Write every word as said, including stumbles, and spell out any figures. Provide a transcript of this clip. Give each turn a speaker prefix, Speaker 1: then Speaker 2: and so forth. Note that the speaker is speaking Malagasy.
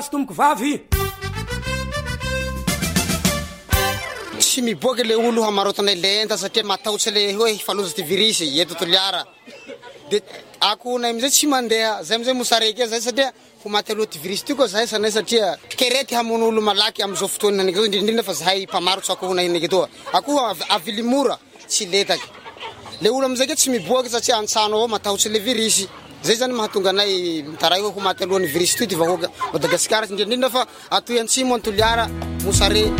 Speaker 1: Tomko vavy
Speaker 2: tsy miboaky le olo hamarotana lenta satria matahotsy le hoe faloza ty virus eto Toliara. De ako na amizay tsy mandeha zay amizay mosareky zay satria ho maty aloha ty virus ty koa zahay sanay satria kerety hamono olo malaky amizao fotoana nake indrindra fa zahay mpamarotsy ako na nake toa ako avily mora tsy letaky le olo amizay ke tsy miboaky satria antsano avao matahotsy le virus zay zany mahatonga anay taray hoe ho maty alohan'ny virus ty ty vahoaka Madagasikara indrindra fa atoy antsimo Toliara mosare